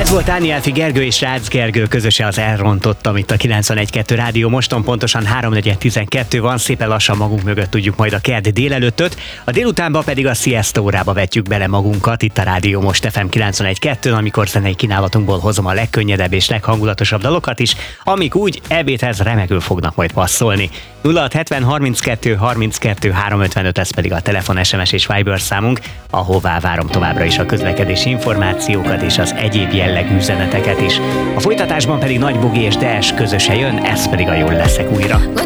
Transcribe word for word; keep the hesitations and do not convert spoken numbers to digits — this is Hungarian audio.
Ez volt Ánielfi Gergő és Rácz Gergő közöse az Elrontottam itt a kilencvenegy kettő Rádió. Moston pontosan háromnegyed tizenkettő van, szépen lassan magunk mögött tudjuk majd a kedd délelőttöt. A délutánban pedig a siesta órába vetjük bele magunkat itt a Rádió Most ef em kilencvenegy kettőn, amikor zenei kínálatunkból hozom a legkönnyedebb és leghangulatosabb dalokat is, amik úgy ebédhez remekül fognak majd passzolni. nulla hat hetven harminckettő harminckettő háromszázötvenöt, ez pedig a telefon, es em es és Viber számunk, ahová várom továbbra is a közlekedési információkat és az egyéb jellegű üzeneteket is. A folytatásban pedig Nagy Bogi és Dees közöse jön, ez pedig a Jól leszek újra.